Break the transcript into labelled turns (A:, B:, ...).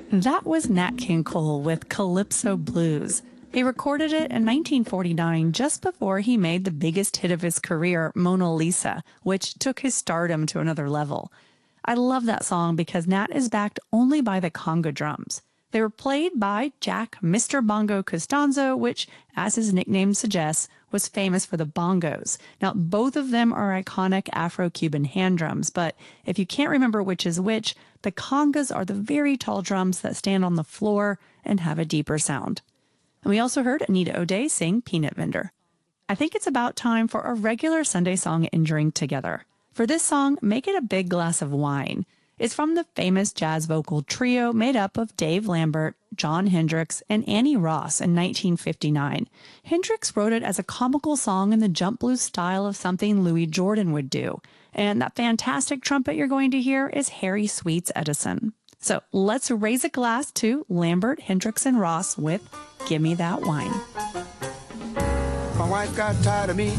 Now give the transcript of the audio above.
A: That was Nat King Cole with Calypso Blues. He recorded it in 1949, just before he made the biggest hit of his career, Mona Lisa, which took his stardom to another level. I love that song because Nat is backed only by the conga drums. They were played by Jack Mr. Bongo Costanzo, which, as his nickname suggests, was famous for the bongos. Now, both of them are iconic Afro-Cuban hand drums, but if you can't remember which is which, the congas are the very tall drums that stand on the floor and have a deeper sound. And we also heard Anita O'Day sing Peanut Vendor. I think it's about time for a regular Sunday song and drink together. For this song, make it a big glass of wine. It's from the famous jazz vocal trio made up of Dave Lambert, Jon Hendricks, and Annie Ross in 1959. Hendricks wrote it as a comical song in the jump blues style of something Louis Jordan would do. And that fantastic trumpet you're going to hear is Harry Sweets Edison. So let's raise a glass to Lambert, Hendricks, and Ross with Gimme That Wine.
B: My wife got tired of me